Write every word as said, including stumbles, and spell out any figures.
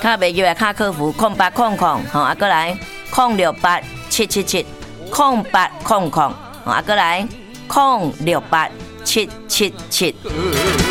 卡袂记的卡客服空八空空，吼，啊，过来空六八七七七，空八空空，啊，过来空六八七七七。